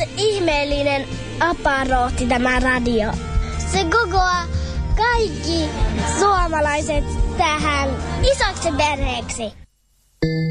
se ihmeellinen aparootti tämä radio. Se kokoaa kaikki suomalaiset tähän isoksi perheeksi.